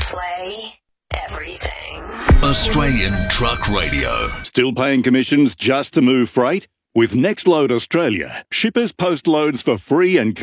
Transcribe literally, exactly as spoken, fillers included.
Play everything. Australian Truck Radio. Still paying commissions just to move freight? With Nextload Australia, shippers post loads for free and